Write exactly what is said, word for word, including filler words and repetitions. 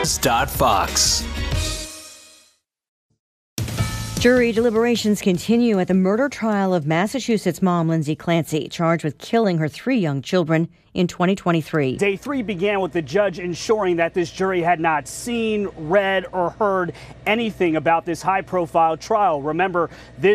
Fox. Jury deliberations continue at the murder trial of Massachusetts mom Lindsay Clancy, charged with killing her three young children in twenty twenty-three. Day three began with the judge ensuring that this jury had not seen, read, or heard anything about this high-profile trial. Remember, this